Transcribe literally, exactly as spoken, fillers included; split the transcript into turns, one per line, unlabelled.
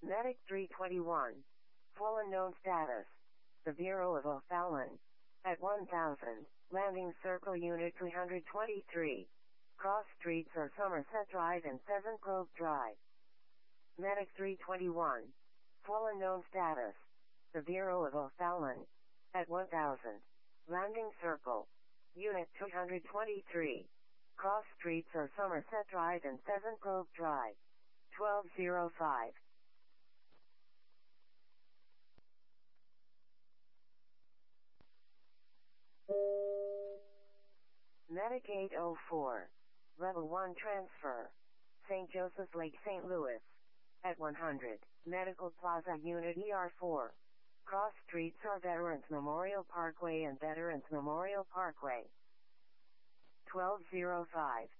Medic three twenty-one. Full unknown status. The Bureau of O'Fallon. At one thousand. Landing Circle Unit three twenty-three. Cross Streets or Somerset Drive and Pheasant Grove Drive. Medic three twenty-one. Full unknown status. The Bureau of O'Fallon. At one thousand. Landing Circle. Unit two twenty-three. Cross Streets or Somerset Drive and Pheasant Grove Drive. twelve oh five. Medic eight oh four. Level one transfer. Saint Joseph's Lake, Saint Louis. At one hundred. Medical Plaza Unit E R four. Cross Streets are Veterans Memorial Parkway and Veterans Memorial Parkway. twelve oh five.